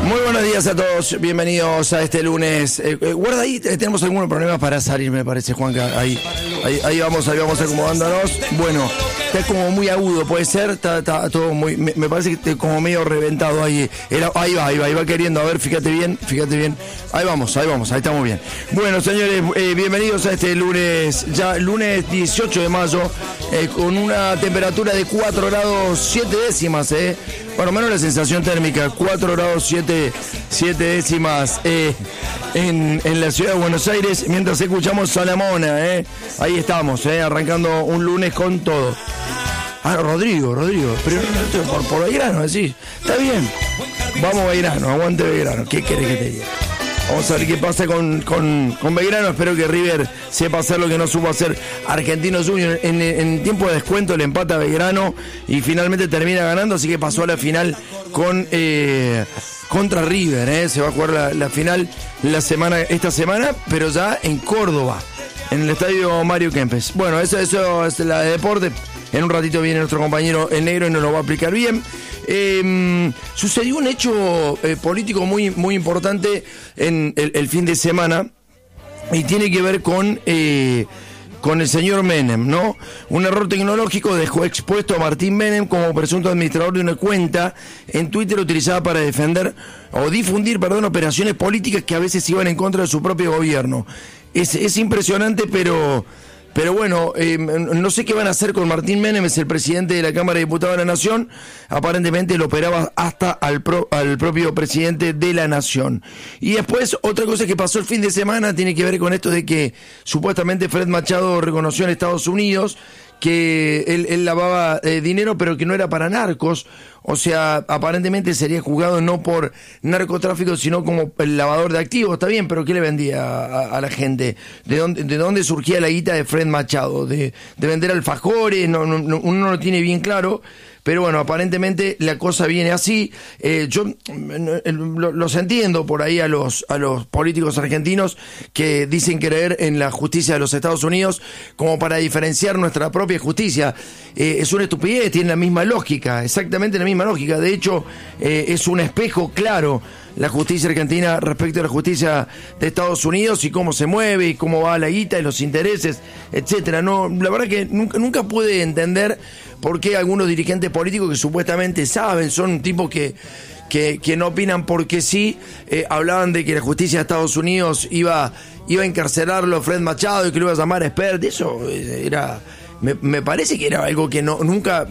Muy buenos días a todos, bienvenidos a este lunes. Guarda ahí, tenemos algunos problemas para salir, me parece, Juanca. Ahí vamos acomodándonos. Bueno, está como muy agudo, puede ser, está todo muy, me parece que está como medio reventado ahí. Ahí va queriendo, a ver, fíjate bien. Ahí vamos, ahí estamos bien. Bueno, señores, bienvenidos a este lunes, ya lunes 18 de mayo, con una temperatura de 4 grados 7 décimas, Bueno, menos la sensación térmica, 4 grados 7 décimas en la ciudad de Buenos Aires, mientras escuchamos Salamona, ahí estamos, arrancando un lunes con todo. Rodrigo, pero por Belgrano, decís, está bien, vamos Belgrano, aguante Belgrano, ¿qué querés que te diga? Vamos a ver qué pasa con Belgrano. Espero que River sepa hacer lo que no supo hacer Argentinos Juniors. En tiempo de descuento le empata a Belgrano y finalmente termina ganando, así que pasó a la final contra River. Se va a jugar la final esta semana, pero ya en Córdoba, en el estadio Mario Kempes. Bueno, eso es la de deporte. En un ratito viene nuestro compañero el negro y nos lo va a explicar bien. Sucedió un hecho político muy, muy importante en el fin de semana y tiene que ver con el señor Menem, ¿no? Un error tecnológico dejó expuesto a Martín Menem como presunto administrador de una cuenta en Twitter utilizada para difundir operaciones políticas que a veces iban en contra de su propio gobierno. Es impresionante, pero bueno, no sé qué van a hacer con Martín Menem, es el presidente de la Cámara de Diputados de la Nación. Aparentemente lo operaba hasta al propio presidente de la Nación. Y después, otra cosa que pasó el fin de semana tiene que ver con esto de que supuestamente Fred Machado reconoció en Estados Unidos que él lavaba dinero, pero que no era para narcos. O sea, aparentemente sería juzgado no por narcotráfico, sino como el lavador de activos. Está bien, pero ¿qué le vendía a la gente? ¿De dónde surgía la guita de Fred Machado? ¿De vender alfajores? Uno no lo tiene bien claro. Pero bueno, aparentemente la cosa viene así. Yo los entiendo por ahí a los políticos argentinos que dicen creer en la justicia de los Estados Unidos como para diferenciar nuestra propia justicia. Es una estupidez, tiene la misma lógica, exactamente la misma lógica. De hecho, es un espejo claro la justicia argentina respecto a la justicia de Estados Unidos y cómo se mueve y cómo va la guita y los intereses, etcétera. No, la verdad que nunca pude entender por qué algunos dirigentes políticos que supuestamente saben, son tipos que no opinan porque sí, hablaban de que la justicia de Estados Unidos iba a encarcelarlo a Fred Machado y que lo iba a llamar expert. Eso era... Me parece que era algo que nunca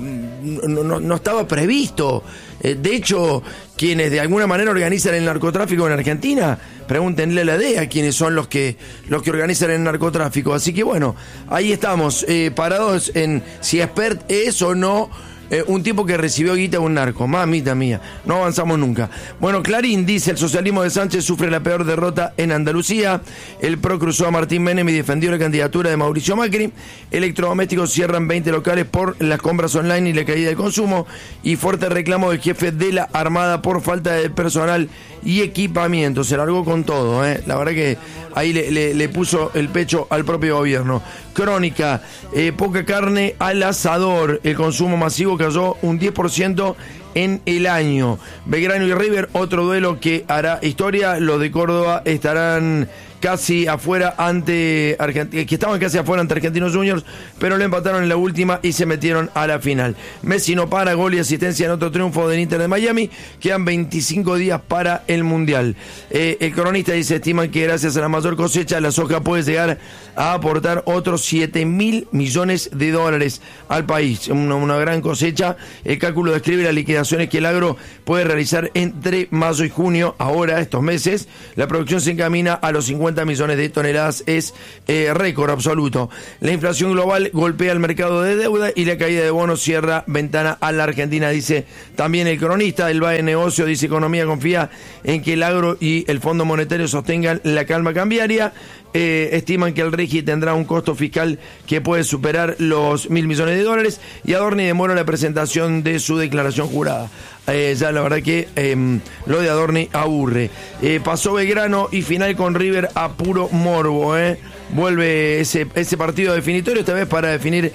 estaba previsto. De hecho, quienes de alguna manera organizan el narcotráfico en Argentina, pregúntenle a la DEA quiénes son los que organizan el narcotráfico. Así que bueno, ahí estamos, parados en si expert es o no un tipo que recibió guita de un narco. Mamita mía, no avanzamos nunca. Bueno, Clarín dice: el socialismo de Sánchez sufre la peor derrota en Andalucía. El PRO cruzó a Martín Menem y defendió la candidatura de Mauricio Macri. Electrodomésticos cierran 20 locales por las compras online y la caída del consumo. Y fuerte reclamo del jefe de la Armada por falta de personal y equipamiento. Se largó con todo, La verdad que ahí le puso el pecho al propio gobierno. Crónica, poca carne al asador. El consumo masivo cayó un 10% en el año. Belgrano y River, otro duelo que hará historia. Los de Córdoba estarán casi afuera ante Argentinos Juniors, pero lo empataron en la última y se metieron a la final. Messi no para, gol y asistencia en otro triunfo del Inter de Miami. Quedan 25 días para el Mundial. El cronista dice: estiman que gracias a la mayor cosecha la soja puede llegar a aportar otros 7.000 millones de dólares al país. Una gran cosecha. El cálculo describe las liquidaciones que el agro puede realizar entre mayo y junio. Ahora, estos meses, la producción se encamina a los 50 millones de toneladas, es récord absoluto. La inflación global golpea el mercado de deuda y la caída de bonos cierra ventana a la Argentina, dice también el cronista. El BAE Negocio dice: economía confía en que el agro y el Fondo Monetario sostengan la calma cambiaria. Estiman que el REGI tendrá un costo fiscal que puede superar los 1.000 millones de dólares y Adorni demora la presentación de su declaración jurada. Ya la verdad que lo de Adorni aburre. Pasó Belgrano y final con River a puro morbo, vuelve ese partido definitorio, esta vez para definir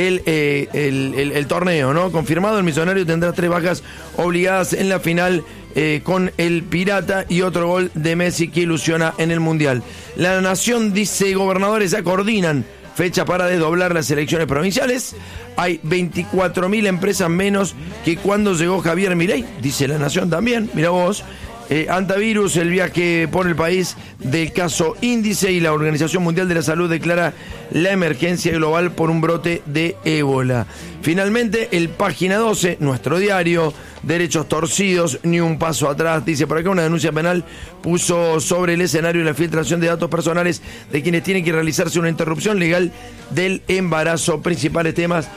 el torneo, ¿no? Confirmado, el Millonario tendrá 3 bajas obligadas en la final con el Pirata y otro gol de Messi que ilusiona en el Mundial. La Nación dice: gobernadores ya coordinan fecha para desdoblar las elecciones provinciales. Hay 24.000 empresas menos que cuando llegó Javier Milei, dice La Nación también, mira vos. Antivirus, el viaje por el país del caso Índice, y la Organización Mundial de la Salud declara la emergencia global por un brote de ébola. Finalmente, el Página 12, nuestro diario, derechos torcidos, ni un paso atrás, dice por acá: una denuncia penal puso sobre el escenario la filtración de datos personales de quienes tienen que realizarse una interrupción legal del embarazo. Principales temas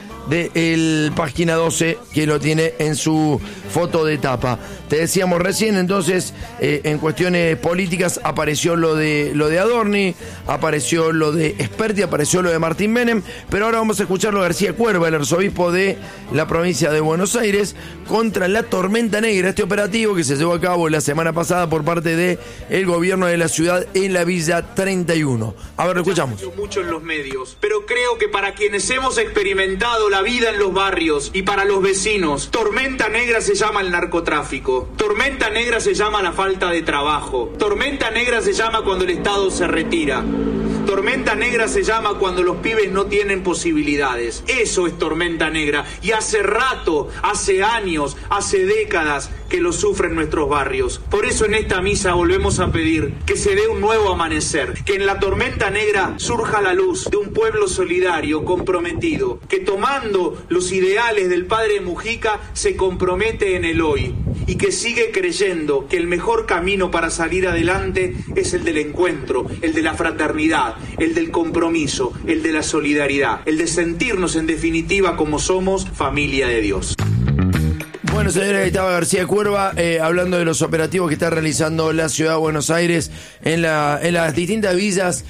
del Página 12, que lo tiene en su foto de tapa. Te decíamos recién, entonces, en cuestiones políticas apareció lo de Adorni, apareció lo de Esperti, apareció lo de Martín Menem, pero ahora vamos a escucharlo a García Cuerva, el arzobispo de la provincia de Buenos Aires, contra la tormenta negra, este operativo que se llevó a cabo la semana pasada por parte del gobierno de la ciudad en la Villa 31. A ver, lo escuchamos. Mucho en los medios, pero creo que para quienes hemos experimentado la vida en los barrios y para los vecinos, tormenta negra se llama el narcotráfico, tormenta negra se llama la falta de trabajo, tormenta negra se llama cuando el Estado se retira, tormenta negra se llama cuando los pibes no tienen posibilidades. Eso es tormenta negra, y hace rato, hace años, hace décadas que lo sufren nuestros barrios. Por eso en esta misa volvemos a pedir que se dé un nuevo amanecer, que en la tormenta negra surja la luz de un pueblo solidario, comprometido, que tomando los ideales del padre Mujica se compromete en el hoy y que sigue creyendo que el mejor camino para salir adelante es el del encuentro, el de la fraternidad, el del compromiso, el de la solidaridad, el de sentirnos en definitiva como somos familia de Dios. Bueno, señores, ahí estaba García Cuerva hablando de los operativos que está realizando la ciudad de Buenos Aires en las distintas villas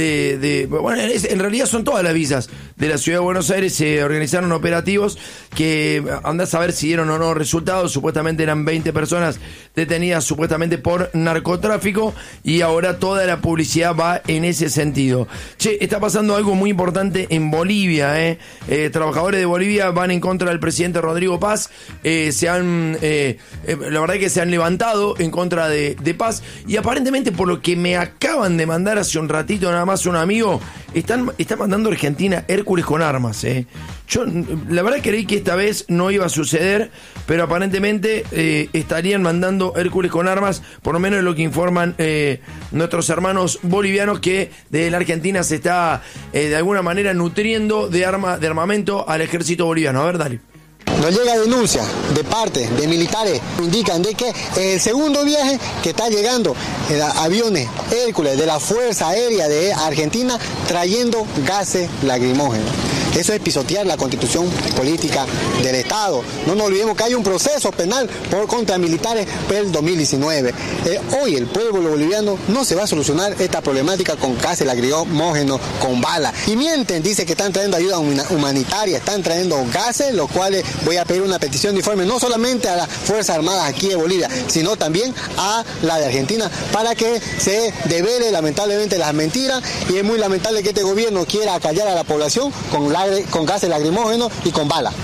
bueno, en realidad son todas las villas de la ciudad de Buenos Aires. Se organizaron operativos que andás a saber si dieron o no resultados. Supuestamente eran 20 personas detenidas supuestamente por narcotráfico, y ahora toda la publicidad va en ese sentido. Che, está pasando algo muy importante en Bolivia, trabajadores de Bolivia van en contra del presidente Rodrigo Paz. La verdad es que se han levantado en contra de Paz, y aparentemente, por lo que me acaban de mandar hace un ratito nada más un amigo, está mandando a Argentina Hércules con armas. Yo la verdad creí que esta vez no iba a suceder, pero aparentemente estarían mandando Hércules con armas, por lo menos es lo que informan nuestros hermanos bolivianos, que de la Argentina se está de alguna manera nutriendo de armamento al ejército boliviano. A ver, dale. Nos llega denuncia de parte de militares, indican de que el segundo viaje que está llegando aviones Hércules de la Fuerza Aérea de Argentina trayendo gases lacrimógenos. Eso es pisotear la constitución política del Estado. No nos olvidemos que hay un proceso penal contra militares por el 2019. Hoy el pueblo boliviano no se va a solucionar esta problemática con gases lacrimógenos, con balas. Y mienten, dice que están trayendo ayuda humanitaria, están trayendo gases, los cuales voy a pedir una petición de informe no solamente a las Fuerzas Armadas aquí de Bolivia, sino también a la de Argentina, para que se devele lamentablemente las mentiras. Y es muy lamentable que este gobierno quiera acallar a la población con gases lacrimógenos y con balas.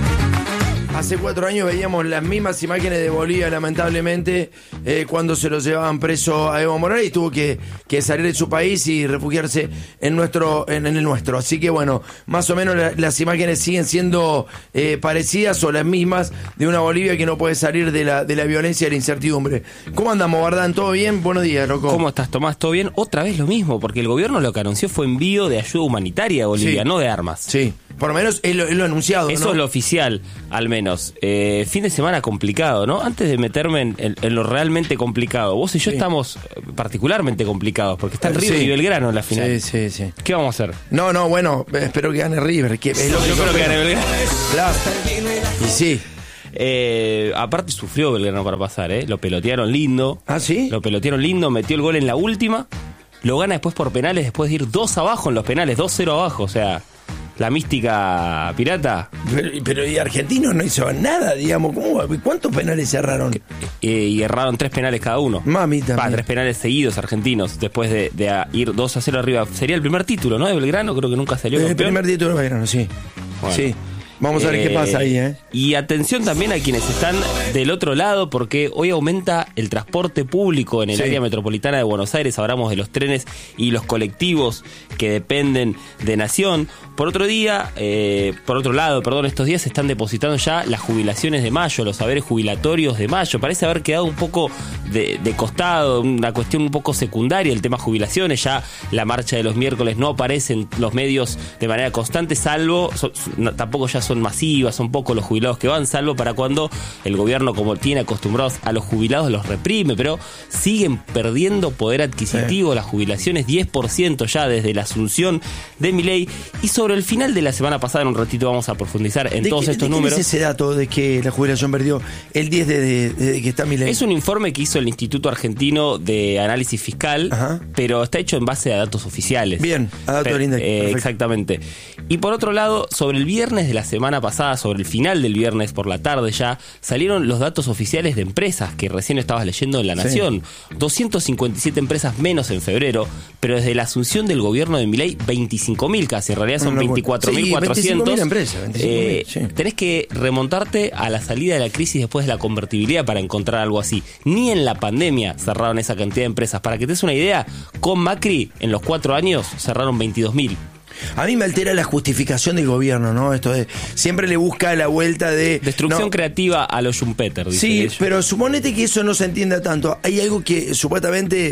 Hace 4 años veíamos las mismas imágenes de Bolivia, lamentablemente, cuando se lo llevaban preso a Evo Morales y tuvo que salir de su país y refugiarse en el nuestro. Así que bueno, más o menos las imágenes siguen siendo parecidas o las mismas de una Bolivia que no puede salir de la violencia y la incertidumbre. ¿Cómo andamos, Bardán? ¿Todo bien? Buenos días, loco. ¿Cómo estás, Tomás? ¿Todo bien? Otra vez lo mismo, porque el gobierno lo que anunció fue envío de ayuda humanitaria a Bolivia, sí, no de armas. Sí. Por lo menos es lo anunciado, eso, ¿no? Es lo oficial, al menos. Fin de semana complicado, ¿no? Antes de meterme en lo realmente complicado, vos y yo estamos particularmente complicados, porque está el River y Belgrano en la final. Sí. ¿Qué vamos a hacer? No, bueno, espero que gane River. Yo creo que gane Belgrano. Claro. Y sí. Aparte sufrió Belgrano para pasar, lo pelotearon lindo. ¿Ah, sí? Lo pelotearon lindo, metió el gol en la última, lo gana después por penales, después de ir 2 abajo en los penales, 2-0 abajo, o sea... la mística pirata. Pero y Argentinos no hizo nada, digamos. ¿Cuántos penales cerraron? Y erraron 3 penales cada uno. Mamita. 3 penales seguidos argentinos, después de ir 2-0 arriba. Sería el primer título, ¿no? De Belgrano, creo que nunca salió campeón. El primer título de Belgrano, sí. Bueno. Sí. Vamos a ver qué pasa ahí, ¿eh? Y atención también a quienes están del otro lado, porque hoy aumenta el transporte público en el área metropolitana de Buenos Aires. Hablamos de los trenes y los colectivos que dependen de Nación. Por otro lado, estos días se están depositando ya las jubilaciones de mayo, los saberes jubilatorios de mayo. Parece haber quedado un poco de costado, una cuestión un poco secundaria el tema jubilaciones. Ya la marcha de los miércoles no aparece en los medios de manera constante, salvo, tampoco ya son masivas, son pocos los jubilados que van, salvo para cuando el gobierno, como tiene acostumbrados a los jubilados, los reprime, pero siguen perdiendo poder adquisitivo las jubilaciones, 10% ya desde la asunción de Milei. Y sobre el final de la semana pasada, en un ratito vamos a profundizar en todos estos números. ¿Qué es ese dato de que la jubilación perdió el 10 de que está Milei? Es un informe que hizo el Instituto Argentino de Análisis Fiscal, pero está hecho en base a datos oficiales. Bien, a datos del INDEC. Exactamente. Y por otro lado, sobre el viernes de la semana pasada, sobre el final del viernes por la tarde ya, salieron los datos oficiales de empresas que recién estabas leyendo en La Nación. 257 empresas menos en febrero, pero desde la asunción del gobierno de Milei, 25.000 casi, en realidad son 24.400. 25.000 empresas. 25.000, tenés que remontarte a la salida de la crisis después de la convertibilidad para encontrar algo así. Ni en la pandemia cerraron esa cantidad de empresas. Para que te des una idea, con Macri en los 4 años cerraron 22.000. A mí me altera la justificación del gobierno, ¿no? Esto de siempre le busca la vuelta de destrucción creativa a los Schumpeter, dice. Sí, ellos. pero suponete que eso no se entienda tanto. Hay algo que supuestamente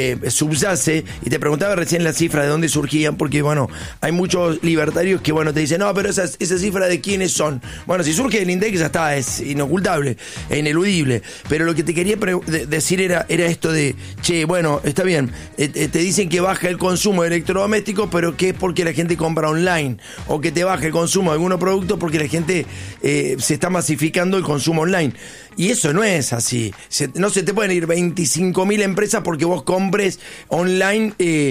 subyace, y te preguntaba recién la cifra de dónde surgían, porque bueno, hay muchos libertarios que bueno te dicen, no, pero esa cifra de quiénes son. Bueno, si surge del INDEC ya está, es inocultable, es ineludible. Pero lo que te quería decir era esto de, che, bueno, está bien, te dicen que baja el consumo de electrodomésticos, pero que es porque la gente compra online, o que te baja el consumo de algunos productos porque la gente se está masificando el consumo online. Y eso no es así. No se te pueden ir 25.000 empresas porque vos compres online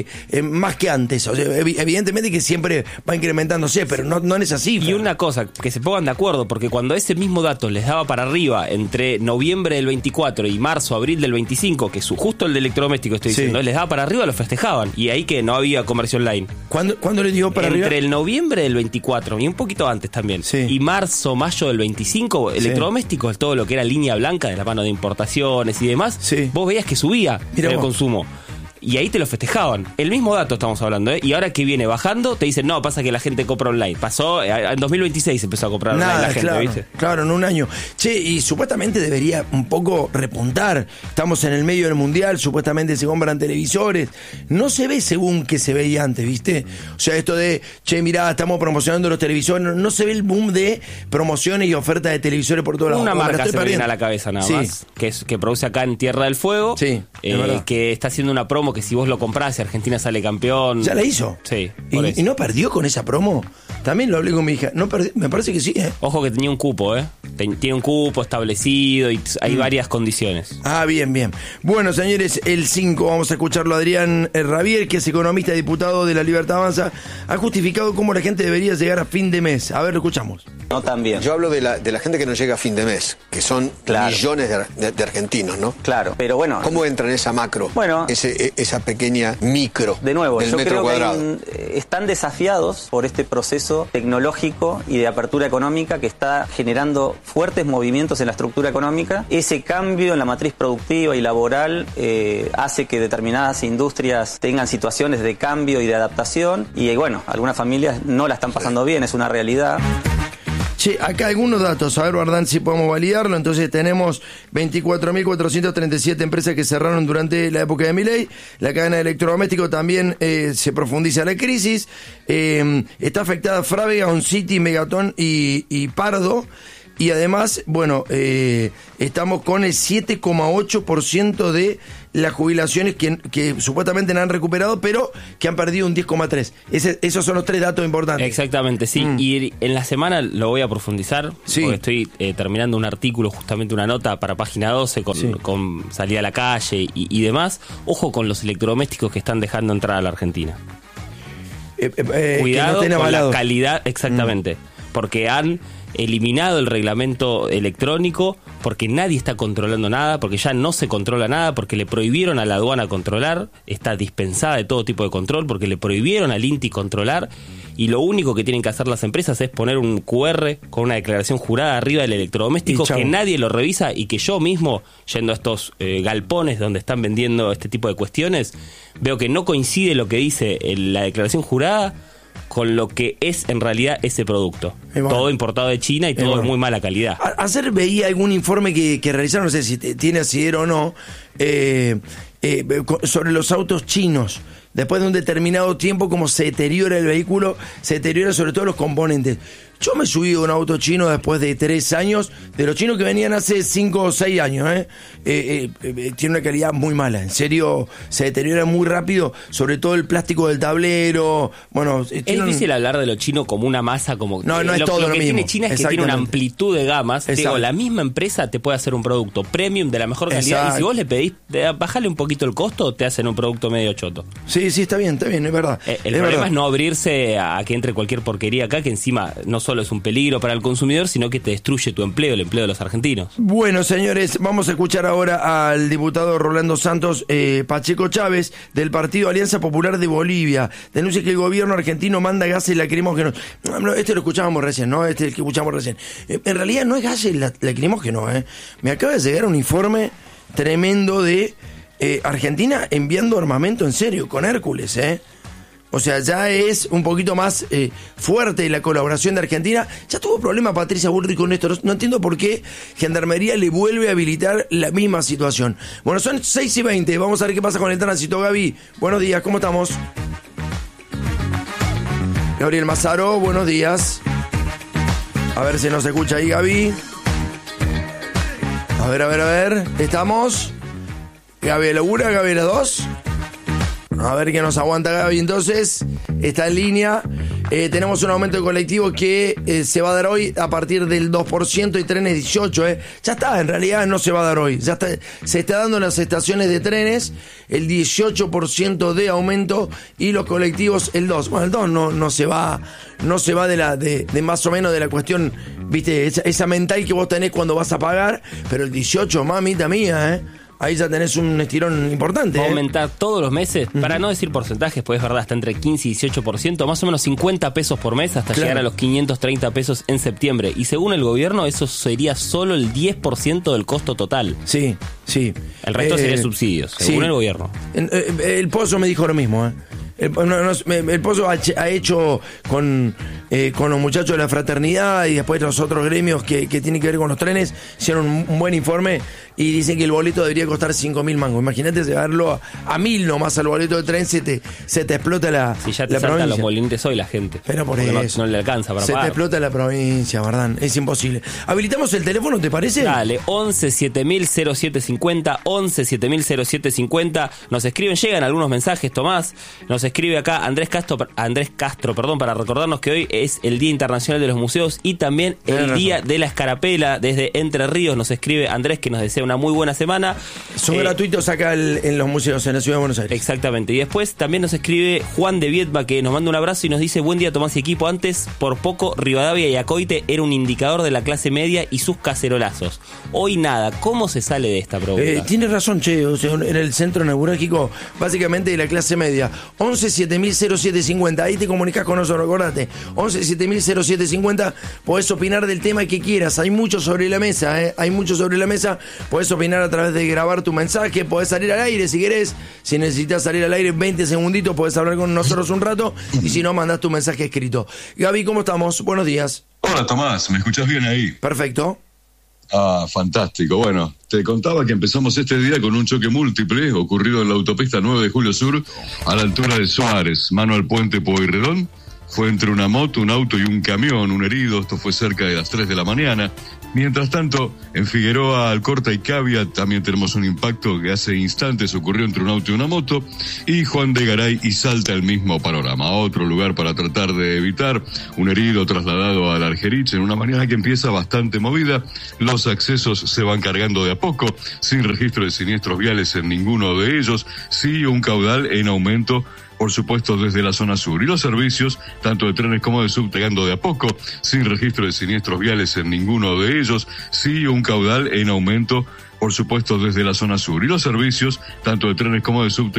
más que antes. O sea, evidentemente que siempre va incrementándose, pero no es así. Y una cosa, que se pongan de acuerdo, porque cuando ese mismo dato les daba para arriba entre noviembre del 24 y marzo, abril del 25, que es justo el de electrodoméstico estoy diciendo, les daba para arriba, lo festejaban. Y ahí que no había comercio online. ¿Cuándo les dio para arriba? Entre el noviembre del 24 y un poquito antes también. Y marzo, mayo del 25, electrodomésticos, todo lo que era línea blanca de la mano de importaciones y demás, vos veías que subía el consumo. Y ahí te lo festejaban. El mismo dato estamos hablando, ¿eh? Y ahora que viene bajando, te dicen, no, pasa que la gente compra online. Pasó, en 2026 empezó a comprar online la gente, ¿viste? Claro, en un año. Che, y supuestamente debería un poco repuntar. Estamos en el medio del mundial, supuestamente se compran televisores. No se ve según que se veía antes, ¿viste? O sea, esto de, che, mirá, estamos promocionando los televisores. No se ve el boom de promociones y ofertas de televisores por todos lados. Una marca se me viene a la cabeza nada más, que produce acá en Tierra del Fuego, que está haciendo una promo que si vos lo comprás y Argentina sale campeón... ¿Ya la hizo? Sí. ¿Y no perdió con esa promo? También lo hablé con mi hija. No me parece que sí, ¿eh? Ojo que tenía un cupo, ¿eh? Tiene un cupo establecido y hay varias condiciones. Ah, bien. Bueno, señores, el 5 vamos a escucharlo a Adrián Rabier, que es economista y diputado de La Libertad Avanza. Ha justificado cómo la gente debería llegar a fin de mes. A ver, lo escuchamos. No tan bien. Yo hablo de la gente que no llega a fin de mes, que son millones de argentinos, ¿no? Claro, pero bueno... ¿Cómo entra en esa macro? Bueno... Esa pequeña micro de nuevo, del yo metro creo cuadrado. Que están desafiados por este proceso tecnológico y de apertura económica que está generando fuertes movimientos en la estructura económica. Ese cambio en la matriz productiva y laboral hace que determinadas industrias tengan situaciones de cambio y de adaptación y bueno, algunas familias no la están pasando bien, es una realidad. Che, acá algunos datos, a ver, Bardán, si podemos validarlo. Entonces tenemos 24.437 empresas que cerraron durante la época de Milei. La cadena de electrodomésticos también se profundiza la crisis. Está afectada Frávega, OnCity, Megatón y Pardo. Y además, bueno, estamos con el 7,8% de las jubilaciones que supuestamente no han recuperado, pero que han perdido un 10,3%. Esos son los 3 datos importantes. Exactamente, sí. Y en la semana lo voy a profundizar, porque estoy terminando un artículo, justamente una nota para Página 12 con salida a la calle y demás. Ojo con los electrodomésticos que están dejando entrar a la Argentina. cuidado que no estén con la avalados. calidad, exactamente, porque han eliminado el reglamento electrónico, porque nadie está controlando nada, porque ya no se controla nada, porque le prohibieron a la aduana controlar, está dispensada de todo tipo de control, porque le prohibieron al INTI controlar, y lo único que tienen que hacer las empresas es poner un QR con una declaración jurada arriba del electrodoméstico, que nadie lo revisa, y que yo mismo, yendo a estos galpones donde están vendiendo este tipo de cuestiones, veo que no coincide lo que dice la declaración jurada con lo que es en realidad ese producto. Bueno, todo importado de China y todo de muy mala calidad. Ayer veía algún informe que realizaron, no sé si tiene asidero o no, sobre los autos chinos. Después de un determinado tiempo, como se deteriora el vehículo, se deteriora sobre todo los componentes. Yo me subí a un auto chino después de 3 años, de los chinos que venían hace 5 o 6 años, tiene una calidad muy mala, en serio, se deteriora muy rápido, sobre todo el plástico del tablero. Bueno, es difícil hablar de lo chino como una masa, como no es todo lo que mismo. Tiene China es que tiene una amplitud de gamas. Digo, la misma empresa te puede hacer un producto premium de la mejor calidad. Exacto. Y si vos le pedís, bajale un poquito el costo, te hacen un producto medio choto. Sí, está bien, es verdad. El problema es no abrirse a que entre cualquier porquería acá, que encima no solo es un peligro para el consumidor, sino que te destruye tu empleo, el empleo de los argentinos. Bueno, señores, vamos a escuchar ahora al diputado Rolando Santos Pacheco Chávez, del Partido Alianza Popular de Bolivia. Denuncia que el gobierno argentino manda gases lacrimógenos. Este lo escuchábamos recién, ¿no? Este es el que escuchamos recién. En realidad no es gases lacrimógenos, Me acaba de llegar un informe tremendo de Argentina enviando armamento en serio, con Hércules, O sea, ya es un poquito más fuerte la colaboración de Argentina. Ya tuvo problema Patricia Bullrich con esto. No entiendo por qué Gendarmería le vuelve a habilitar la misma situación. Bueno, son 6:20. Vamos a ver qué pasa con el tránsito. Gaby, buenos días, ¿cómo estamos? Gabriel Mazaro, buenos días. A ver si nos escucha ahí, Gaby. A ver. ¿Estamos? Gaby, ¿locura? Gaby, ¿la 2? A ver qué nos aguanta Gaby entonces. Está en línea. Tenemos un aumento de colectivo que se va a dar hoy a partir del 2% y trenes 18. Ya está, en realidad no se va a dar hoy. Ya está, se está dando en las estaciones de trenes el 18% de aumento y los colectivos el 2%. Bueno, el 2% no se va de más o menos de la cuestión, viste, esa mental que vos tenés cuando vas a pagar, pero el 18%, mamita mía, ahí ya tenés un estirón importante. Va a aumentar todos los meses, para no decir porcentajes, pues es verdad, está entre 15 y 18%, más o menos 50 pesos por mes, hasta llegar a los 530 pesos en septiembre. Y según el gobierno, eso sería solo el 10% del costo total. Sí. El resto sería subsidios, según el gobierno. El Pozo me dijo lo mismo, El Pozo ha hecho con los muchachos de la fraternidad y después los otros gremios que tienen que ver con los trenes, hicieron un buen informe y dicen que el boleto debería costar 5.000 mangos. Imagínate llevarlo a 1.000 nomás al boleto de tren, se te explota la provincia. Si ya te saltan los molintes hoy la gente. Pero por eso. No le alcanza para pagar. Se te explota la provincia, ¿verdad? Es imposible. Habilitamos el teléfono, ¿te parece? Dale, 11 7000 0750, 11 7000 0750. Nos escriben, llegan algunos mensajes, Tomás. Nos escribe acá Andrés Castro, para recordarnos que hoy es el Día Internacional de los Museos y también el Día de la Escarapela. Desde Entre Ríos nos escribe Andrés, que nos desea una muy buena semana. Son gratuitos acá en los museos en la Ciudad de Buenos Aires. Exactamente. Y después también nos escribe Juan de Viedma, que nos manda un abrazo y nos dice: buen día, Tomás y equipo. Antes, por poco, Rivadavia y Acoite era un indicador de la clase media y sus cacerolazos. Hoy nada. ¿Cómo se sale de esta pregunta? Tienes razón, che. O sea, en el centro neurálgico, básicamente de la clase media. 11 7000 0750. Ahí te comunicas con nosotros, acordate. 11 7000 0750. Podés opinar del tema que quieras. Hay mucho sobre la mesa, Hay mucho sobre la mesa. Podés opinar a través de grabar tu mensaje. Podés salir al aire si querés. Si necesitas salir al aire 20 segunditos, podés hablar con nosotros un rato. Y si no, mandás tu mensaje escrito. Gaby, ¿cómo estamos? Buenos días. Hola, Tomás. ¿Me escuchás bien ahí? Perfecto. Ah, fantástico. Bueno, te contaba que empezamos este día con un choque múltiple ocurrido en la autopista 9 de Julio Sur, a la altura de Suárez, mano al puente Pueyrredón. Fue entre una moto, un auto y un camión, un herido. Esto fue cerca de las 3 de la mañana. Mientras tanto, en Figueroa, Alcorta y Cavia también tenemos un impacto que hace instantes ocurrió entre un auto y una moto. Y Juan de Garay y Salta el mismo panorama. Otro lugar para tratar de evitar, un herido trasladado al Argerich en una mañana que empieza bastante movida. Los accesos se van cargando de a poco, sin registro de siniestros viales en ninguno de ellos. Sí, un caudal en aumento por supuesto desde la zona sur. Y los servicios, tanto de trenes como de subte, llegando de a poco, sin registro de siniestros viales en ninguno de ellos, sí un caudal en aumento, por supuesto desde la zona sur. Y los servicios, tanto de trenes como de subte,